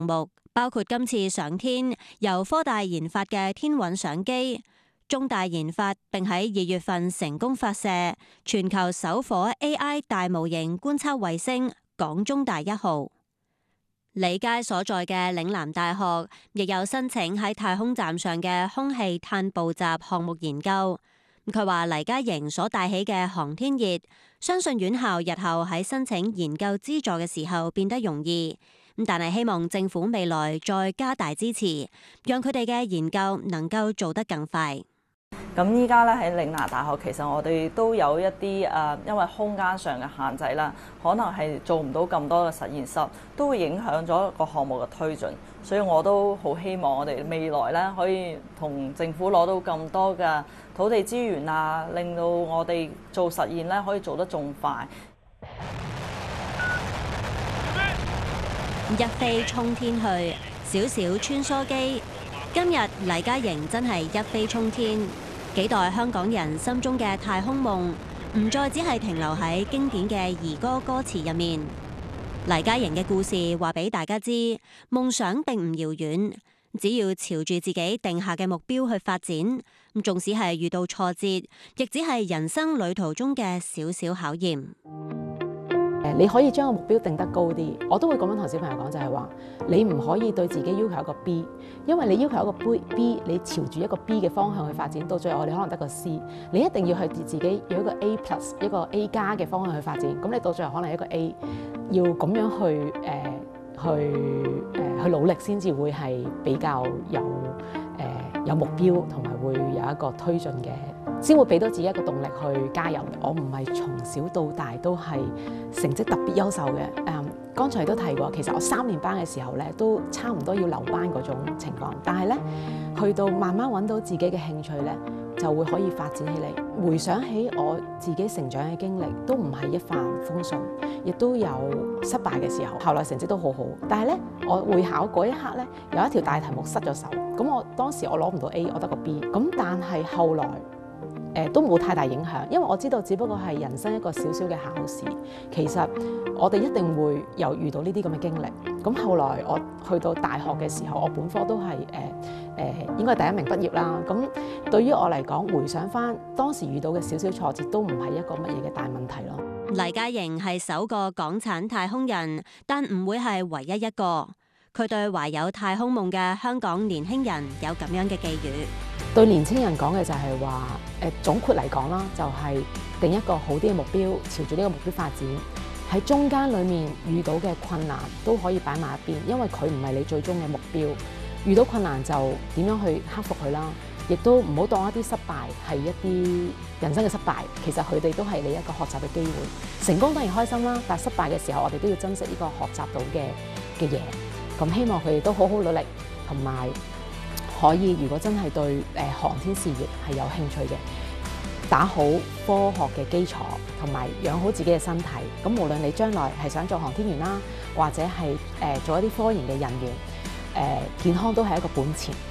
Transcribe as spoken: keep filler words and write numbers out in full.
目，包括今次上天由科大研發嘅天韻相機，中大研發並喺二月份成功發射全球首顆 A I 大模型觀測衛星港中大一號。李佳所在嘅嶺南大學亦有申請喺太空站上嘅空氣碳捕集項目研究。佢話黎嘉瑩所帶起嘅航天熱，相信院校日後喺申請研究資助嘅時候變得容易。但係希望政府未來再加大支持，讓佢哋嘅研究能夠做得更快。 咁依家咧喺嶺南大學，其實我哋都有一啲誒、呃，因為空間上嘅限制啦，可能係做唔到咁多嘅實驗室，都會影響咗個項目嘅推進。所以我都好希望我哋未來咧可以同政府攞到咁多嘅土地資源啊，令到我哋做實驗咧可以做得仲快。 一飛沖天去，小小穿梭機。今日黎嘉瑩真係一飛沖天，幾代香港人心中嘅太空夢，唔再只係停留喺經典嘅兒歌歌詞入面。黎嘉瑩嘅故事話俾大家知，夢想並唔遙遠，只要朝住自己定下嘅目標去發展，縱使係遇到挫折，亦只係人生旅途中嘅小小考驗。 你可以將個目標定得高啲，我都會咁樣同小朋友講，就係話你唔可以對自己要求一個 B， 因為你要求一個 B， 你朝住一個 B 嘅方向去發展，到最後你可能得個 C， 你一定要去自己有一個 A plus 一個 A 加嘅方向去發展，咁你到最後可能一個 A， 要咁樣去誒、呃、去誒、呃、去努力先至會係比較有誒、呃、有目標，同埋會有一個推進嘅。先會俾到自己一個動力去加油。我唔係從小到大都係成績特別優秀嘅。誒、嗯，剛才都提過，其實我三年班嘅時候咧，都差唔多要留班嗰種情況。但係咧，去到慢慢揾到自己嘅興趣咧，就會可以發展起嚟。回想起我自己成長嘅經歷，都唔係一帆風順，亦都有失敗嘅時候。後來成績都好好，但係咧，我會考嗰一刻咧，有一條大題目失咗手。咁我當時我攞唔到 A， 我得個 B。咁但係後來，誒、呃、都冇太大影響，因為我知道只不過係人生一個小小嘅考試。其實我哋一定會有遇到呢啲咁嘅經歷。咁後來我去到大學嘅時候，我本科都係誒誒應該係第一名畢業啦。咁對於我嚟講，回想返當時遇到嘅小小挫折，都唔係一個乜嘢嘅大問題咯。 黎嘉瑩係首個港產太空人，但唔會係唯一一個。佢對懷有太空夢嘅香港年輕人有咁樣嘅寄語。 對年輕人講嘅就係話，誒總括嚟講啦，就係定一個好啲嘅目標，朝住呢個目標發展。喺中間裡面遇到嘅困難都可以擺埋一邊，因為佢唔係你最終嘅目標。遇到困難就點樣去克服佢啦，亦都唔好當一啲失敗係一啲人生嘅失敗。其實佢哋都係你一個學習嘅機會。成功當然開心啦，但係失敗嘅時候，我哋都要珍惜呢個學習到嘅嘅嘢。咁希望佢哋都好好努力，同埋可以，如果真係對誒、呃、航天事業係有興趣嘅，打好科學嘅基礎，同埋養好自己嘅身體。咁無論你將來係想做航天員啦，或者係誒、呃、做一啲科研嘅人員，誒、呃、健康都係一個本錢。